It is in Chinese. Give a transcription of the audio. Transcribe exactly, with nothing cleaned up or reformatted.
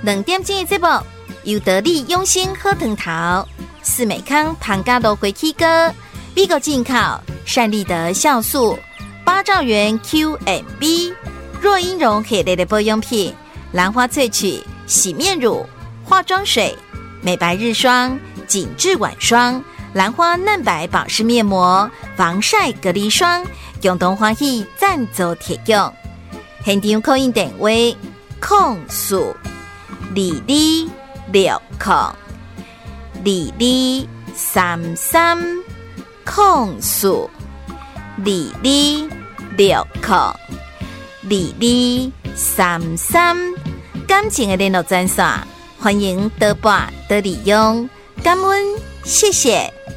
两点钟的节目由得力用心喝藤桃、四美康庞嘎多回 K 歌、美国进口善利德酵素、八兆元 Q M B、若英绒系列的保养品、兰花萃取洗面乳、化妆水、美白日霜、紧致晚霜、兰花嫩白保湿面膜、防晒隔离霜，共同欢喜赞助提供。现场扣印电话：空数二二六空二二三三空数二二六空二二三三。感情的联络专线，欢迎多拨多利用，感恩，谢谢。